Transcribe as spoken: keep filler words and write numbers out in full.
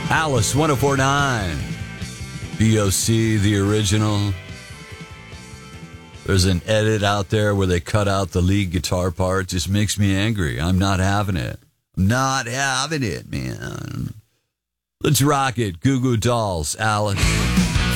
Alice one oh four point nine. B O C, the original. There's an edit out there where they cut out the lead guitar part. It just makes me angry. I'm not having it. I'm not having it, man. Let's rock it. Goo Goo Dolls, Alice.